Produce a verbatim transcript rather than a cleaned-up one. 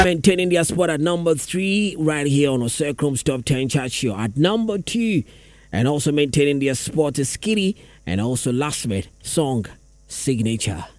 Maintaining their spot at number three right here on Osekrom's Top ten Chart Show. At number two, and also maintaining their spot is Skitty and also Last Minute song Signature.